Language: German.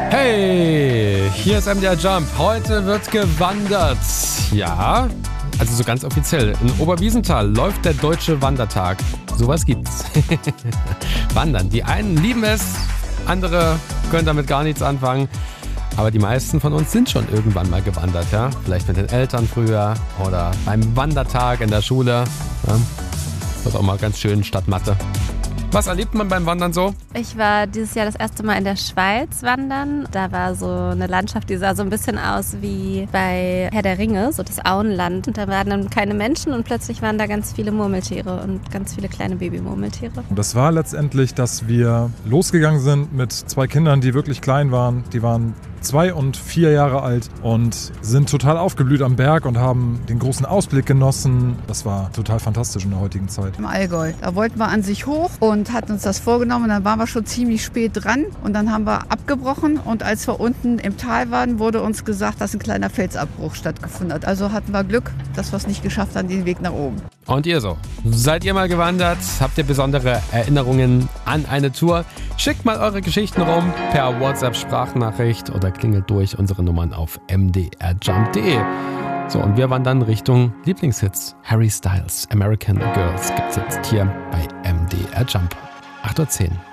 Hey, hier ist MDR Jump. Heute wird gewandert. Ja, also so ganz offiziell. In Oberwiesenthal läuft der Deutsche Wandertag. Sowas gibt's. Wandern. Die einen lieben es, andere können damit gar nichts anfangen. Aber die meisten von uns sind schon irgendwann mal gewandert, ja? Vielleicht mit den Eltern früher oder beim Wandertag in der Schule. Ja? Das ist auch mal ganz schön statt Mathe. Was erlebt man beim Wandern so? Ich war dieses Jahr das erste Mal in der Schweiz wandern. Da war so eine Landschaft, die sah so ein bisschen aus wie bei Herr der Ringe, so das Auenland. Und da waren dann keine Menschen und plötzlich waren da ganz viele Murmeltiere und ganz viele kleine Babymurmeltiere. Das war letztendlich, dass wir losgegangen sind mit 2 Kindern, die wirklich klein waren. Die waren 2 und 4 Jahre alt und sind total aufgeblüht am Berg und haben den großen Ausblick genossen. Das war total fantastisch in der heutigen Zeit. Im Allgäu. Da wollten wir an sich hoch und hatten uns das vorgenommen. Und dann waren wir schon ziemlich spät dran und dann haben wir abgebrochen. Und als wir unten im Tal waren, wurde uns gesagt, dass ein kleiner Felsabbruch stattgefunden hat. Also hatten wir Glück, dass wir es nicht geschafft haben, den Weg nach oben. Und ihr so? Seid ihr mal gewandert? Habt ihr besondere Erinnerungen an eine Tour? Schickt mal eure Geschichten rum per WhatsApp-Sprachnachricht oder klingelt durch unsere Nummern auf mdrjump.de. So, und wir wandern Richtung Lieblingshits. Harry Styles, American Girls gibt's jetzt hier bei MDR Jump. 8:10 Uhr.